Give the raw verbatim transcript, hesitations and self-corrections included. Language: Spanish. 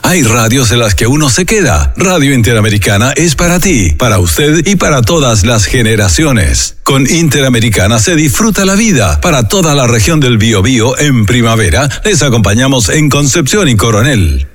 Hay radios en las que uno se queda. Radio Interamericana es para ti, para usted y para todas las generaciones. Con Interamericana se disfruta la vida. Para toda la región del Biobío en primavera, les acompañamos en Concepción y Coronel.